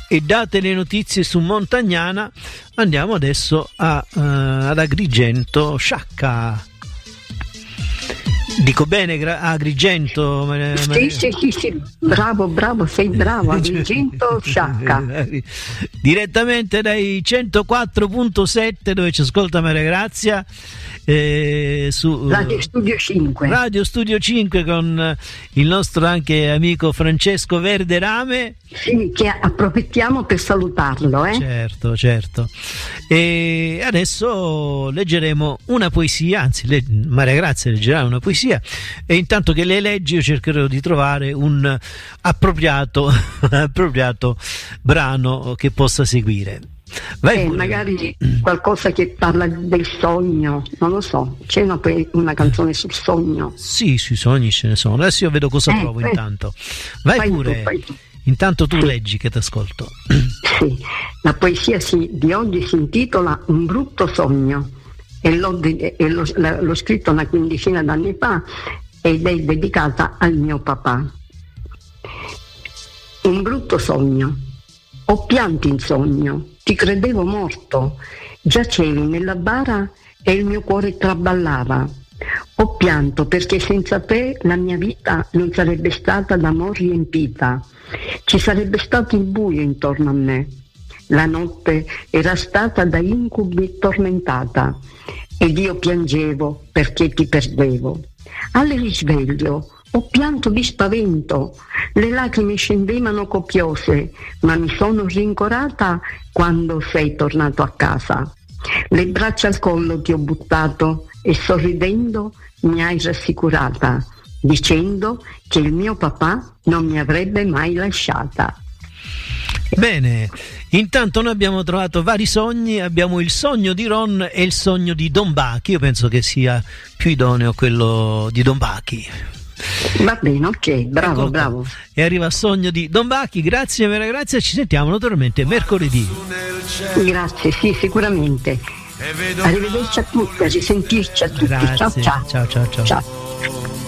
E date le notizie su Montagnana, andiamo adesso ad Agrigento. Sciacca. Dico bene, Agrigento? Sì, bravo, sei bravo. Agrigento, Sciacca. Direttamente dai 104.7, dove ci ascolta Maria Grazia, su Radio Studio 5 con il nostro anche amico Francesco Verderame. Sì, che approfittiamo per salutarlo. Certo. E adesso leggeremo una poesia, anzi Maria Grazia leggerà una poesia, e intanto che le leggi io cercherò di trovare un appropriato brano che possa seguire. Magari qualcosa che parla del sogno, non lo so, c'è una canzone sul sogno. Sì, sui sogni ce ne sono. Adesso io vedo cosa trovo intanto. Vai pure. Tu. Intanto tu leggi che ti ascolto. Sì, la poesia di oggi si intitola Un brutto sogno e l'ho scritto una quindicina d'anni fa ed è dedicata al mio papà. Un brutto sogno. Ho pianto in sogno, ti credevo morto, giacevi nella bara e il mio cuore traballava. Ho pianto perché senza te la mia vita non sarebbe stata d'amor riempita, ci sarebbe stato il buio intorno a me. La notte era stata da incubi tormentata ed io piangevo perché ti perdevo. Al risveglio ho pianto di spavento, le lacrime scendevano copiose, ma mi sono rincorata quando sei tornato a casa. Le braccia al collo ti ho buttato e sorridendo mi hai rassicurata, dicendo che il mio papà non mi avrebbe mai lasciata. Bene, intanto noi abbiamo trovato vari sogni, abbiamo il sogno di Ron e il sogno di Don Bachi. Io penso che sia più idoneo quello di Don Bachi. Va bene, ok, bravo. E arriva il sogno di Don Bachi. Grazie, Maria Grazia, ci sentiamo naturalmente mercoledì. Grazie, sì, sicuramente. Arrivederci a tutti, a risentirci a tutti. Grazie. Ciao.